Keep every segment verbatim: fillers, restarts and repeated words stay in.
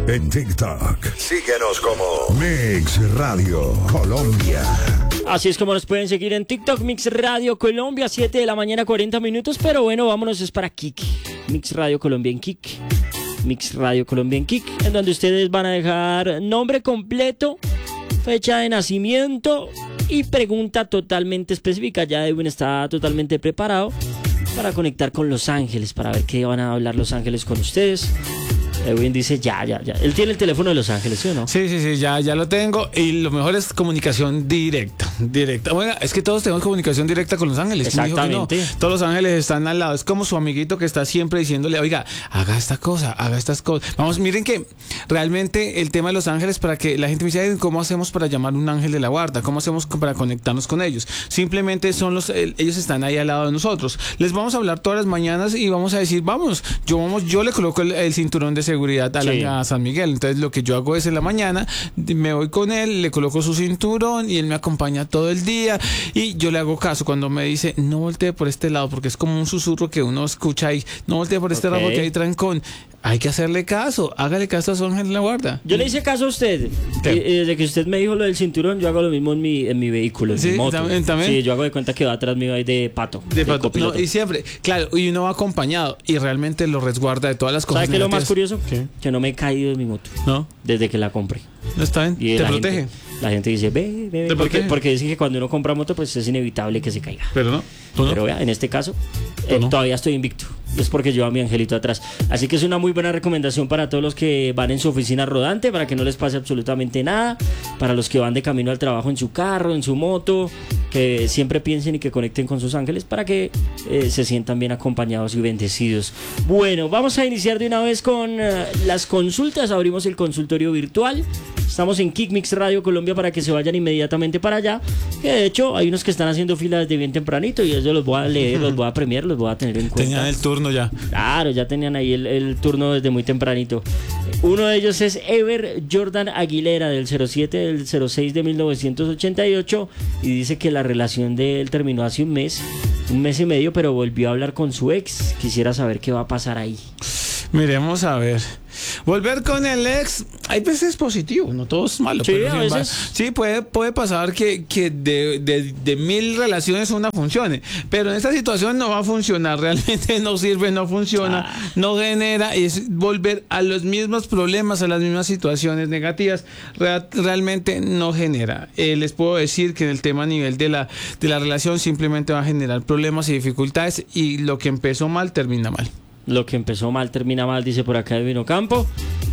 En TikTok, síguenos como Mix Radio Colombia. Así es como nos pueden seguir en TikTok, Mix Radio Colombia, siete de la mañana, cuarenta minutos. Pero bueno, vámonos, es para Kik. Mix Radio Colombia en Kik. Mix Radio Colombia en Kik, en donde ustedes van a dejar nombre completo, fecha de nacimiento y pregunta totalmente específica. Ya Edwin está totalmente preparado para conectar con Los Ángeles, para ver qué van a hablar Los Ángeles con ustedes. Edwin dice ya, ya, ya. Él tiene el teléfono de Los Ángeles, ¿sí o no? Sí, sí, sí, ya, ya lo tengo. Y lo mejor es comunicación directa. Directa. Bueno, es que todos tenemos comunicación directa con Los Ángeles. Exactamente. No? Todos Los Ángeles están al lado. Es como su amiguito que está siempre diciéndole, oiga, haga esta cosa, haga estas cosas. Vamos, miren que realmente el tema de Los Ángeles, para que la gente me dice, ¿cómo hacemos para llamar un ángel de la guarda? ¿Cómo hacemos para conectarnos con ellos? Simplemente son los, ellos están ahí al lado de nosotros. Les vamos a hablar todas las mañanas y vamos a decir, vamos, yo, vamos, yo le coloco el, el cinturón de seguridad seguridad a, la, sí. a San Miguel. Entonces lo que yo hago es en la mañana me voy con él, le coloco su cinturón y él me acompaña todo el día y yo le hago caso cuando me dice no voltee por este lado, porque es como un susurro que uno escucha ahí, no voltee por este okay. lado porque hay trancón. Hay que hacerle caso, hágale caso a su ángel de la guarda. Yo le hice caso a usted. Y, desde que usted me dijo lo del cinturón, yo hago lo mismo en mi, en mi vehículo, en sí, mi moto. ¿también, también? Sí, yo hago de cuenta que va atrás mío ahí de pato. De, de pato. No, y siempre, claro, y uno va acompañado y realmente lo resguarda de todas las cosas. ¿Sabe qué es lo más curioso? ¿Qué? Que no me he caído de mi moto. ¿No? Desde que la compré. No está bien. Y ¿Te la protege? Gente, la gente dice, ve, ve, ve. Porque, porque dicen que cuando uno compra moto, pues es inevitable que se caiga. Pero no. no? Pero vea, en este caso, eh, no? todavía estoy invicto. Es porque llevo a mi angelito atrás. Así que es una muy buena recomendación para todos los que van en su oficina rodante, para que no les pase absolutamente nada. Para los que van de camino al trabajo en su carro, en su moto, que siempre piensen y que conecten con sus ángeles para que eh, se sientan bien acompañados y bendecidos. Bueno, vamos a iniciar de una vez con uh, las consultas. Abrimos el consultorio virtual. Estamos en Kik Mix Radio Colombia para que se vayan inmediatamente para allá. Que de hecho hay unos que están haciendo fila desde bien tempranito y yo los voy a leer, los voy a premiar, los voy a tener en cuenta. Tenían el turno ya. Claro, ya tenían ahí el, el turno desde muy tempranito. Uno de ellos es Ever Jordan Aguilera del cero siete del cero seis de mil novecientos ochenta y ocho y dice que la relación de él terminó hace un mes, un mes y medio, pero volvió a hablar con su ex. Quisiera saber qué va a pasar ahí. Miremos a ver. Volver con el ex, hay veces positivo, no todo es malo. Sí, pero a veces. Sí, puede, puede pasar que, que de, de, de mil relaciones una funcione, pero en esta situación no va a funcionar, realmente no sirve, no funciona, ah. no genera, es volver a los mismos problemas, a las mismas situaciones negativas, Real, realmente no genera. Eh, les puedo decir que en el tema a nivel de la, de la relación simplemente va a generar problemas y dificultades y lo que empezó mal termina mal. Lo que empezó mal termina mal, dice por acá Edwin Ocampo.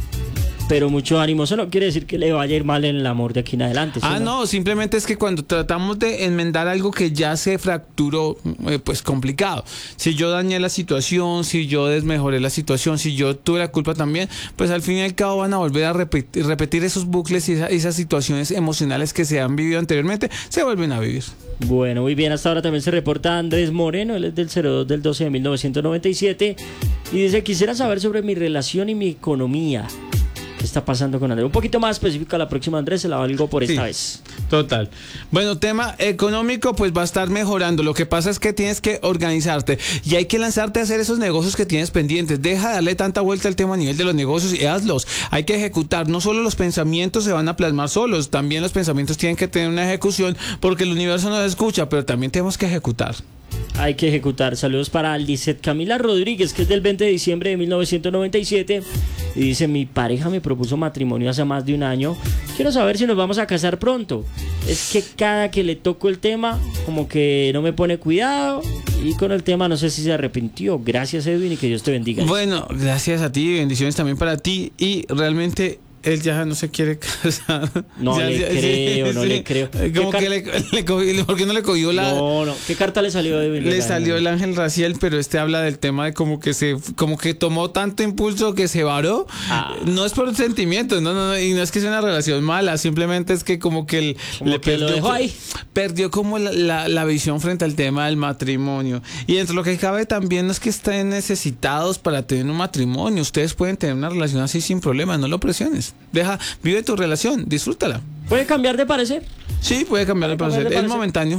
Pero mucho ánimo, eso no quiere decir que le vaya a ir mal en el amor de aquí en adelante. ¿Sí, ah, no? no, simplemente es que cuando tratamos de enmendar algo que ya se fracturó, eh, pues complicado. Si yo dañé la situación, si yo desmejoré la situación, si yo tuve la culpa también, pues al fin y al cabo van a volver a repetir, repetir esos bucles y esa, esas situaciones emocionales que se han vivido anteriormente, se vuelven a vivir. Bueno, muy bien, hasta ahora también se reporta Andrés Moreno, él es del cero dos del doce de mil novecientos noventa y siete y dice, quisiera saber sobre mi relación y mi economía. ¿Qué está pasando con Andrés? Un poquito más específico a la próxima, Andrés, se la valgo por esta sí, vez. Total. Bueno, tema económico, pues va a estar mejorando. Lo que pasa es que tienes que organizarte y hay que lanzarte a hacer esos negocios que tienes pendientes. Deja de darle tanta vuelta al tema a nivel de los negocios y hazlos. Hay que ejecutar. No solo los pensamientos se van a plasmar solos, también los pensamientos tienen que tener una ejecución porque el universo nos escucha, pero también tenemos que ejecutar. Hay que ejecutar. Saludos para Aldicet Camila Rodríguez, que es del veinte de diciembre de mil novecientos noventa y siete. Y dice, mi pareja me propuso matrimonio hace más de un año. Quiero saber si nos vamos a casar pronto. Es que cada que le toco el tema, como que no me pone cuidado. Y con el tema no sé si se arrepintió. Gracias, Edwin, y que Dios te bendiga. Bueno, gracias a ti, bendiciones también para ti. Y realmente... él ya no se quiere casar. No ya, le ya, creo, sí, no sí. le creo. Como que le, le cogió, ¿por qué no le cogió la...? No, no. ¿Qué carta le salió de Le la, salió el ángel Raciel, pero este habla del tema de como que se como que tomó tanto impulso que se varó. Ah. No es por sentimientos, no, no, no, y no es que sea una relación mala, simplemente es que como que, el, como le que perdió, lo dejó ahí. Perdió como la, la, la visión frente al tema del matrimonio. Y dentro de lo que cabe también no es que estén necesitados para tener un matrimonio. Ustedes pueden tener una relación así sin problema, no lo presiones. Deja... vive tu relación, disfrútala. ¿Puede cambiar de parecer? Sí, puede cambiar de parecer, es momentáneo.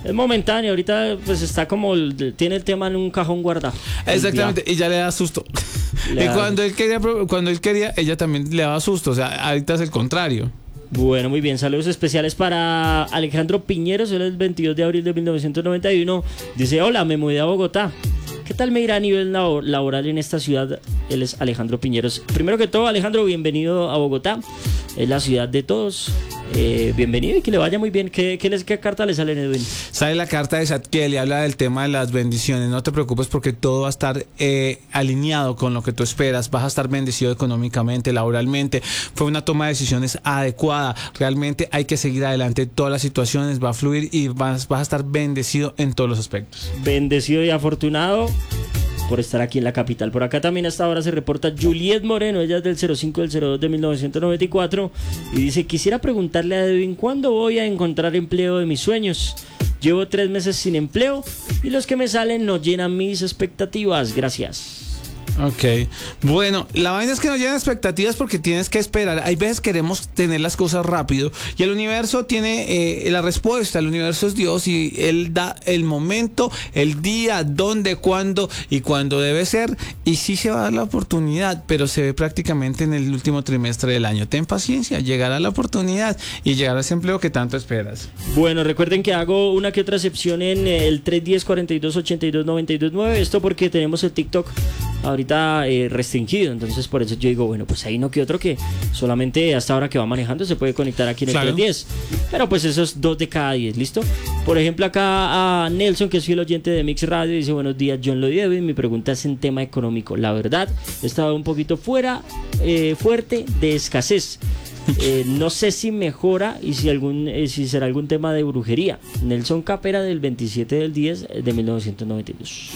Es momentáneo, ahorita pues está como, el, tiene el tema en un cajón guardado. Exactamente, y ya le da susto. Le y da... cuando él quería, cuando él quería, ella también le daba susto, o sea, ahorita es el contrario. Bueno, muy bien, saludos especiales para Alejandro Piñeros, él es el veintidós de abril de mil novecientos noventa y uno, dice, hola, me mudé a Bogotá. ¿Qué tal me irá a nivel laboral en esta ciudad? Él es Alejandro Piñeros. Primero que todo, Alejandro, bienvenido a Bogotá. Es la ciudad de todos. Eh, bienvenido y que le vaya muy bien. ¿Qué, qué, les, qué carta le sale, Edwin? Sale la carta de Zadkiel y habla del tema de las bendiciones. No te preocupes porque todo va a estar eh, alineado con lo que tú esperas. Vas a estar bendecido económicamente, laboralmente. Fue una toma de decisiones adecuada. Realmente hay que seguir adelante. Todas las situaciones va a fluir y vas, vas a estar bendecido en todos los aspectos. Bendecido y afortunado por estar aquí en la capital. Por acá también hasta ahora se reporta Juliet Moreno, ella es del cero cinco del cero dos de mil novecientos noventa y cuatro y dice, quisiera preguntarle a Edwin ¿cuándo voy a encontrar empleo de mis sueños? Llevo tres meses sin empleo y los que me salen no llenan mis expectativas. Gracias. Ok, bueno, la vaina es que no llegan expectativas porque tienes que esperar. Hay veces queremos tener las cosas rápido y el universo tiene eh, la respuesta. El universo es Dios y Él da el momento, el día, dónde, cuándo y cuándo debe ser. Y sí se va a dar la oportunidad, pero se ve prácticamente en el último trimestre del año. Ten paciencia, llegará la oportunidad y llegará ese empleo que tanto esperas. Bueno, recuerden que hago una que otra excepción en el tres uno cero, cuarenta y dos, ochenta y dos, noventa y dos, nueve. Esto porque tenemos el TikTok ahorita eh, restringido, entonces por eso yo digo, bueno, pues ahí no que otro que solamente hasta ahora que va manejando se puede conectar aquí en el claro. tres diez, pero pues eso es dos de cada diez, ¿listo? Por ejemplo, acá a Nelson, que es fiel oyente de Mix Radio, dice, buenos días, John Lo y Edwin, mi pregunta es en tema económico. La verdad, he estado un poquito fuera, eh, fuerte de escasez. Eh, no sé si mejora y si algún eh, si será algún tema de brujería. Nelson Capera del veintisiete del diez de mil novecientos noventa y dos.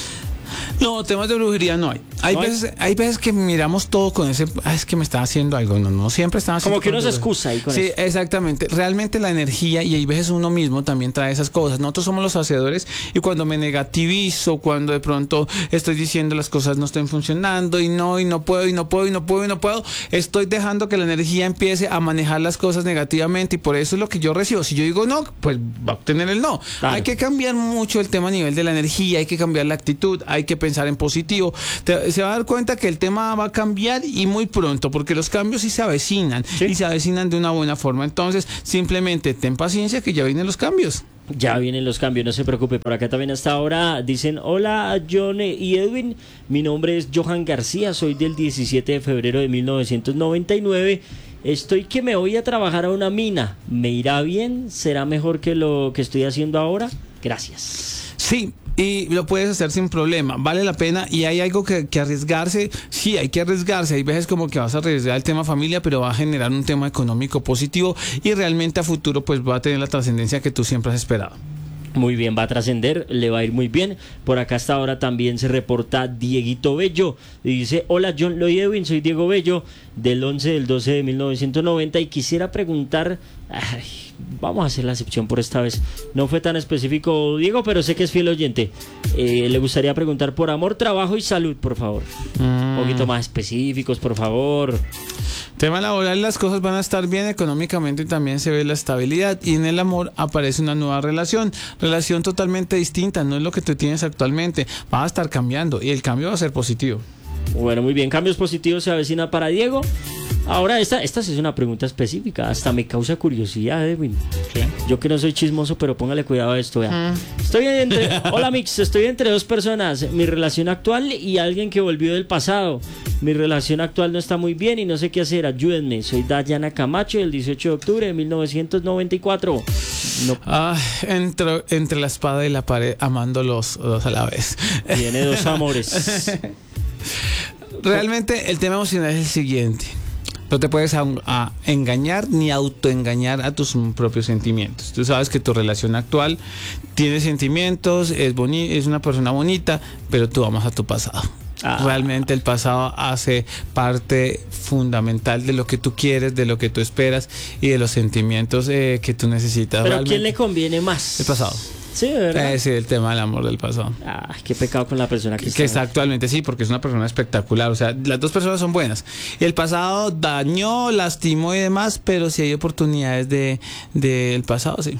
No, temas de brujería no hay. Hay, ¿No hay? veces, hay veces que miramos todo con ese, ah, es que me está haciendo algo. No, no siempre están haciendo. Como que uno se excusa ahí con sí, eso. Sí, exactamente. Realmente la energía, y hay veces uno mismo también trae esas cosas. Nosotros somos los hacedores y cuando me negativizo, cuando de pronto estoy diciendo las cosas no están funcionando y no, y no puedo, y no puedo, y no puedo, y no puedo, estoy dejando que la energía empiece a manejar las cosas negativamente y por eso es lo que yo recibo. Si yo digo no, pues va a obtener el no. Claro. Hay que cambiar mucho el tema a nivel de la energía, hay que cambiar la actitud, hay que pensar en positivo. Te, se va a dar cuenta que el tema va a cambiar y muy pronto, porque los cambios sí se avecinan, ¿sí? Y se avecinan de una buena forma. Entonces, simplemente ten paciencia que ya vienen los cambios. Ya vienen los cambios, no se preocupe. Por acá también hasta ahora dicen, hola John y Edwin, mi nombre es Johan García, soy del diecisiete de febrero de mil novecientos noventa y nueve. Estoy que me voy a trabajar a una mina. ¿Me irá bien? ¿Será mejor que lo que estoy haciendo ahora? Gracias. Sí, y lo puedes hacer sin problema, vale la pena y hay algo que, que arriesgarse, sí, hay que arriesgarse, hay veces como que vas a arriesgar el tema familia, pero va a generar un tema económico positivo y realmente a futuro pues va a tener la trascendencia que tú siempre has esperado. Muy bien, va a trascender, le va a ir muy bien. Por acá hasta ahora también se reporta Dieguito Bello y dice, hola John Lo y Edwin, soy Diego Bello del once del doce de mil novecientos noventa y quisiera preguntar, ay, vamos a hacer la excepción por esta vez, no fue tan específico Diego, pero sé que es fiel oyente. Eh, le gustaría preguntar por amor, trabajo y salud, por favor. Mm. Un poquito más específicos, por favor. Tema laboral, las cosas van a estar bien económicamente y también se ve la estabilidad, y en el amor aparece una nueva relación, relación totalmente distinta, no es lo que tú tienes actualmente, va a estar cambiando y el cambio va a ser positivo. Bueno, muy bien, cambios positivos se avecina para Diego. Ahora, esta, esta sí es una pregunta específica, hasta me causa curiosidad, Edwin. ¿Qué? Yo que no soy chismoso, pero póngale cuidado a esto, vea. Mm. Estoy entre, hola Mix, estoy entre dos personas, mi relación actual y alguien que volvió del pasado. Mi relación actual no está muy bien y no sé qué hacer, ayúdenme. Soy Dayana Camacho, del dieciocho de octubre de mil novecientos noventa y cuatro. No. Ah, entre, entre la espada y la pared, amando los dos a la vez. Tiene dos amores. Realmente el tema emocional es el siguiente. No te puedes a, a engañar ni autoengañar a tus propios sentimientos. Tú sabes que tu relación actual tiene sentimientos, es, boni- es una persona bonita, pero tú amas a tu pasado. Ah. Realmente el pasado hace parte fundamental de lo que tú quieres, de lo que tú esperas y de los sentimientos eh, que tú necesitas. ¿Pero a quién le conviene más? El pasado. Sí, ¿verdad? Eh, sí, el tema del amor del pasado. Ah, qué pecado con la persona que, que está. Que está actualmente, sí, porque es una persona espectacular. O sea, las dos personas son buenas. Y el pasado dañó, lastimó y demás, pero sí hay oportunidades de del pasado, sí.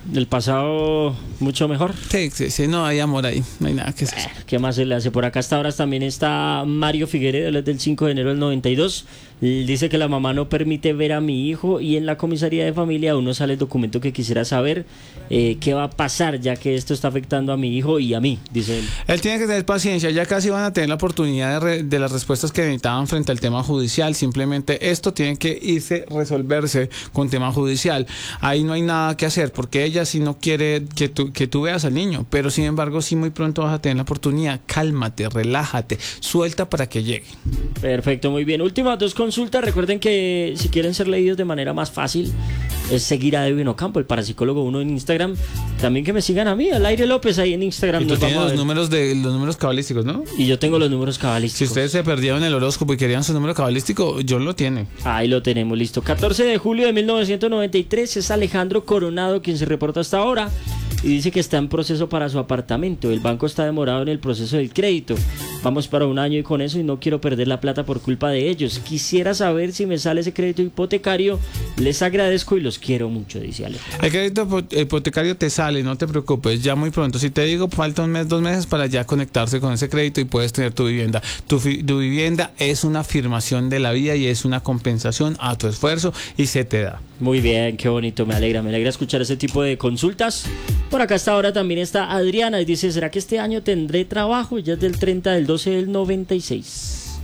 del pasado mucho mejor. Sí, sí, sí, no hay amor ahí, no hay nada que hacer. Eh, ¿Qué más se le hace? Por acá hasta ahora también está Mario Figueredo, él es del cinco de enero del noventa y dos. Dice que la mamá no permite ver a mi hijo y en la comisaría de familia aún no sale el documento que quisiera saber eh, qué va a pasar, ya que esto está afectando a mi hijo y a mí, dice él. Él tiene que tener paciencia, ya casi van a tener la oportunidad de, re, de las respuestas que necesitaban frente al tema judicial. Simplemente esto tiene que irse, resolverse con tema judicial. Ahí no hay nada que hacer, porque ella sí no quiere que tú, que tú veas al niño, pero sin embargo sí muy pronto vas a tener la oportunidad. Cálmate, relájate, suelta para que llegue. Perfecto, muy bien. Últimas dos consultas. Recuerden que si quieren ser leídos de manera más fácil es seguir a Edwin Ocampo, el parapsicólogo uno en Instagram. También que me sigan a mí, al Aire López, ahí en Instagram. Y tú tienes los números de los números cabalísticos, ¿no? Y yo tengo los números cabalísticos. Si ustedes se perdieron el horóscopo y querían su número cabalístico, yo lo tiene. Ahí lo tenemos, listo. catorce de julio de mil novecientos noventa y tres es Alejandro Coronado quien se reporta hasta ahora y dice que está en proceso para su apartamento. El banco está demorado en el proceso del crédito. Vamos para un año y con eso y no quiero perder la plata por culpa de ellos. Quisiera saber si me sale ese crédito hipotecario. Les agradezco y los quiero mucho, dice Alejandro. El crédito hipotecario te sale, no te preocupes, ya muy pronto. Si te digo, falta un mes, dos meses para ya conectarse con ese crédito y puedes tener tu vivienda. Tu, tu vivienda es una afirmación de la vida y es una compensación a tu esfuerzo y se te da. Muy bien, qué bonito, me alegra, me alegra escuchar ese tipo de consultas. Por acá hasta ahora también está Adriana y dice, ¿será que este año tendré trabajo? Ya es del treinta del doce del noventa y seis.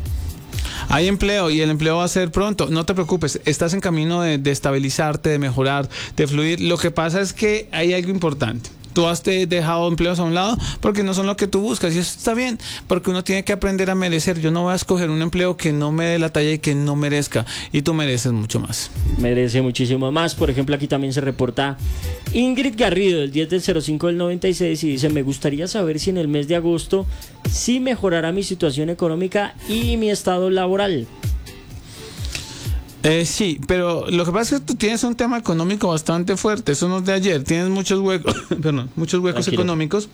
Hay empleo y el empleo va a ser pronto. No te preocupes, estás en camino de, de estabilizarte, de mejorar, de fluir. Lo que pasa es que hay algo importante. Tú has dejado empleos a un lado porque no son lo que tú buscas y eso está bien, porque uno tiene que aprender a merecer. Yo no voy a escoger un empleo que no me dé la talla y que no merezca, y tú mereces mucho más. Merece muchísimo más. Por ejemplo, aquí también se reporta Ingrid Garrido del diez del cero cinco del noventa y seis y dice, me gustaría saber si en el mes de agosto sí mejorará mi situación económica y mi estado laboral. Eh, sí, pero lo que pasa es que tú tienes un tema económico bastante fuerte, eso no es de ayer, tienes muchos huecos, perdón, muchos huecos Tranquilo. económicos.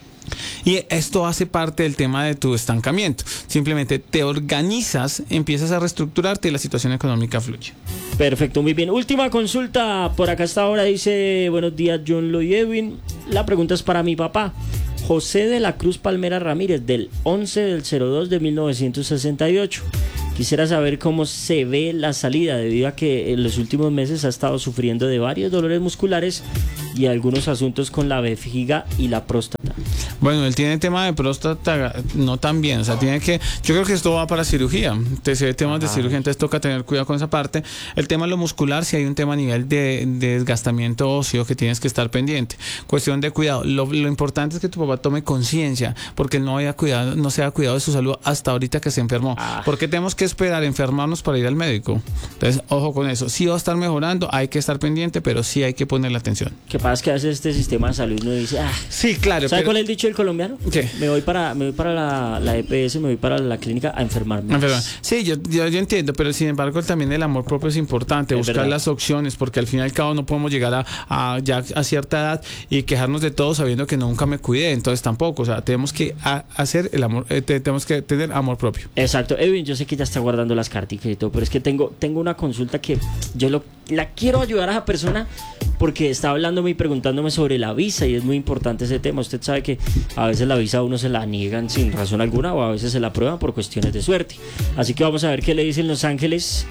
Y esto hace parte del tema de tu estancamiento. Simplemente te organizas, empiezas a reestructurarte y la situación económica fluye. Perfecto, muy bien. Última consulta por acá hasta ahora. Dice, buenos días John Lloyd Edwin. La pregunta es para mi papá, José de la Cruz Palmera Ramírez, del once del cero dos de mil novecientos sesenta y ocho. Quisiera saber cómo se ve la salida debido a que en los últimos meses ha estado sufriendo de varios dolores musculares y algunos asuntos con la vejiga y la próstata. Bueno, él tiene tema de próstata no tan bien, o sea, tiene que, yo creo que esto va para cirugía, te se ve temas Ajá. de cirugía, entonces toca tener cuidado con esa parte. El tema de lo muscular, si hay un tema a nivel de, de desgastamiento óseo que tienes que estar pendiente. Cuestión de cuidado, lo, lo importante es que tu papá tome conciencia, porque él no haya cuidado, no se haya cuidado de su salud hasta ahorita que se enfermó. Ah. ¿Por qué tenemos que esperar enfermarnos para ir al médico? Entonces, ojo con eso, sí va a estar mejorando, hay que estar pendiente, pero sí hay que ponerle atención. ¿Qué pasa? Es que a veces este sistema de salud uno dice, ah, sí, claro. ¿sabe pero... cuál es el dicho del colombiano? ¿Qué? Me voy para, me voy para la, la E P S, me voy para la clínica a enfermarme. Enfermar. Sí, yo, yo, yo entiendo, pero sin embargo también el amor propio es importante, es buscar verdad. las opciones, porque al fin y al cabo no podemos llegar a, a ya a cierta edad y quejarnos de todo sabiendo que nunca me cuidé, entonces tampoco, o sea, tenemos que a, hacer el amor, eh, te, tenemos que tener amor propio. Exacto, Edwin, yo sé que ya está guardando las carticas y todo, pero es que tengo, tengo una consulta que yo lo, la quiero ayudar a esa persona porque está hablándome y preguntándome sobre la visa y es muy importante ese tema. Usted sabe que a veces la visa a uno se la niegan sin razón alguna o a veces se la aprueban por cuestiones de suerte. Así que vamos a ver qué le dicen Los Ángeles.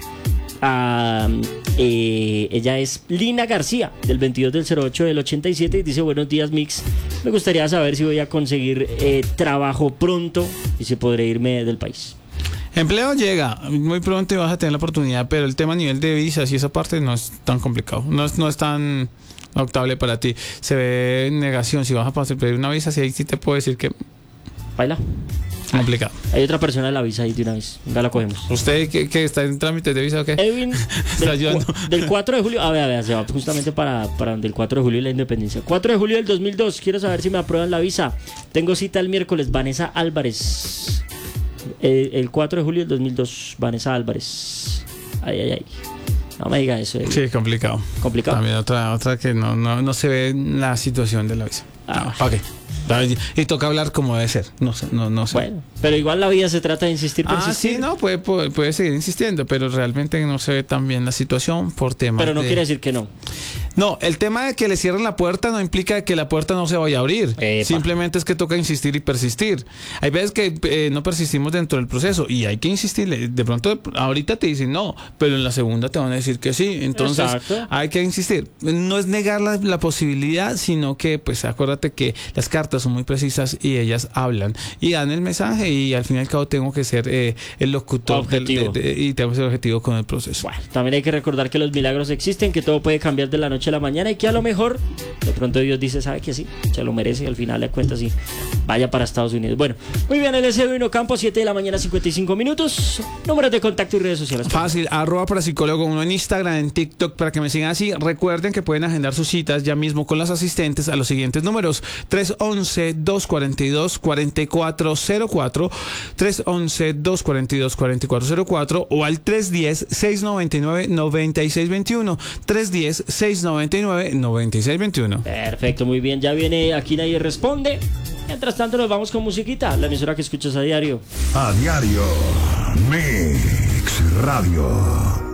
A, eh, ella es Lina García del veintidós del cero ocho del ochenta y siete y dice, buenos días Mix, me gustaría saber si voy a conseguir eh, trabajo pronto y si podré irme del país. Empleo llega muy pronto y vas a tener la oportunidad, pero el tema a nivel de visas y esa parte no es tan complicado, no es, no es tan optable para ti. Se ve negación, si vas a pasar pedir una visa, si ahí sí te puedo decir que baila complicado. Hay otra persona en la visa ahí de una vez, ya la cogemos. ¿Usted que, que está en trámites de visa o qué? Edwin, del, cu del cuatro de julio, a ver, a ver, se va justamente para, para del cuatro de julio y la independencia. cuatro de julio del dos mil dos, quiero saber si me aprueban la visa. Tengo cita el miércoles, Vanessa Álvarez. El, el cuatro de julio del dos mil dos, Vanessa Álvarez. Ay, ay, ay. No me diga eso. Eh. Sí, complicado. Complicado. También otra, otra que no, no, no se ve la situación de la visa. Ah, no, ¿para qué? Y toca hablar como debe ser. No sé, no, no sé. Bueno, pero igual la vida se trata de insistir, persistir. Ah, sí, no, puede, puede, puede seguir insistiendo, pero realmente no se ve tan bien la situación por temas Pero no de... quiere decir que no. No, el tema de que le cierren la puerta no implica que la puerta no se vaya a abrir. Epa. Simplemente es que toca insistir y persistir. Hay veces que eh, no persistimos dentro del proceso y hay que insistirle. De pronto, ahorita te dicen no, pero en la segunda te van a decir que sí. Entonces, Exacto. hay que insistir. No es negar la, la posibilidad, sino que, pues, acuérdate que las cartas son muy precisas y ellas hablan y dan el mensaje y al fin y al cabo tengo que ser eh, el locutor del, de, de, y tengo que ser objetivo con el proceso. Bueno, también hay que recordar que los milagros existen, que todo puede cambiar de la noche a la mañana y que a lo mejor de pronto Dios dice, sabe que sí, se lo merece y al final le cuenta así, vaya para Estados Unidos. Bueno, muy bien, el S Edwin Ocampo, siete de la mañana, cincuenta y cinco minutos. Números de contacto y redes sociales. Fácil, arroba para psicólogo uno en Instagram, en TikTok, para que me sigan así. Recuerden que pueden agendar sus citas ya mismo con las asistentes a los siguientes números: tres once, dos cuarenta y dos, cuarenta y cuatro cero cuatro, tres once, dos cuarenta y dos, cuarenta y cuatro cero cuatro o al tres diez, seis noventa y nueve, noventa y seis veintiuno, tres diez, seis noventa y nueve, noventa y seis veintiuno. Perfecto, muy bien, ya viene Aquí Nadie Responde. Mientras tanto nos vamos con musiquita, la emisora que escuchas a diario. A diario, Mix Radio.